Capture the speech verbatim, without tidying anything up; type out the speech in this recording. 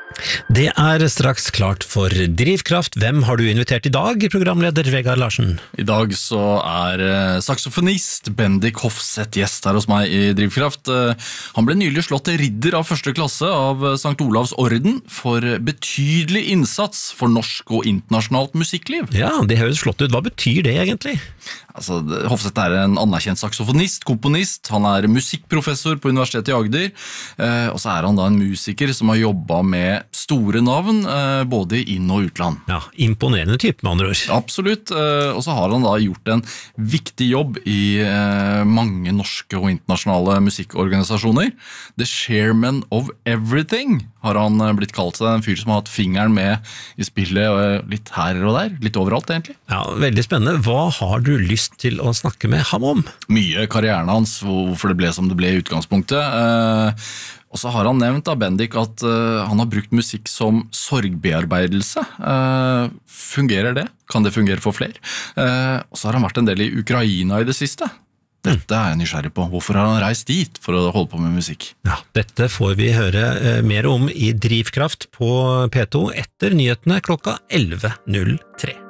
Det er straks klart for Drivkraft. Hvem har du invitert i dag, programleder Vegard Larsen? I dag så er eh, saksofonist Bendik Hofseth gjest her hos meg i Drivkraft. Eh, han ble nylig slått til ridder av første klasse av Sankt Olavs orden for betydelig innsats for norsk og internasjonalt musikkliv. Ja, det høres flott ut. Hva betyr det egentlig? Altså, Hofseth er en anerkjent saksofonist, komponist, han er musikkprofessor på Universitetet i Agder, eh, og så er han da en musiker som har jobbet med store navn, eh, både i inn- og utland. Ja, imponerende type med andre ord. Absolutt, eh, og så har han da gjort en viktig jobb i eh, mange norske og internasjonale musikkorganisasjoner. The Chairman of Everything har han eh, blitt kalt, en fyr som har hatt fingeren med i spillet eh, litt her og der, litt overalt egentlig. Ja, veldig spennende. Hva har du lyst til å snakke med ham om? Mye karrieren hans, hvorfor det ble som det ble i utgangspunktet. Eh, og så har han nevnt da, Bendik, at eh, han har brukt musikk som sorgbearbeidelse. Eh, fungerer det? Kan det fungere for flere? Eh, og så har han vært en del i Ukraina i det siste. Dette er jeg nysgjerrig på. Hvorfor har han reist dit for å holde på med musikk? Ja, dette får vi høre eh, mer om i Drivkraft på P to etter nyhetene klokka elleve null tre.